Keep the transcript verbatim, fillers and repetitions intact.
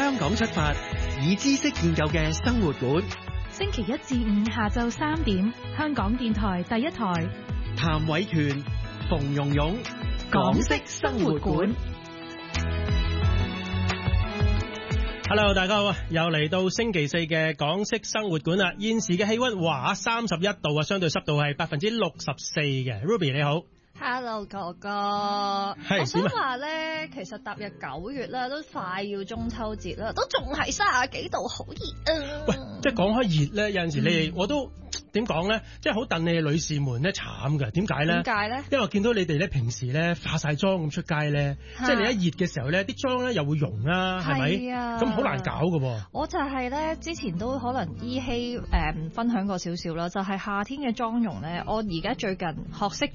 香港出發，以知識建構嘅生活館。 星期一至五下晝三點，香港電台第一台。 譚偉權、馮蓉蓉，港式生活館。 Hello， 大家好啊！又嚟到星期四嘅港式生活館啦。現時嘅氣溫哇三十一度啊，相對濕度係百分之六十四嘅。Ruby 你好。 Hello 哥哥， 係我想話咧，其實踏入九月啦，都快要中秋節啦，都仲係三十幾度，好熱啊！ 喂，即係講開熱咧，有陣時你哋、嗯、我都點講咧，即係好戥你哋女士們咧慘㗎。點解咧？ 點解咧？ 因為我見到你哋咧平時咧化晒妝咁出街咧，即係你一熱嘅時候咧，啲妝咧又會溶啦，係咪？咁好難搞㗎喎。 我就係咧，之前都可能依稀誒分享過少少啦，就係、是、夏天嘅妝容咧，我而家最近學識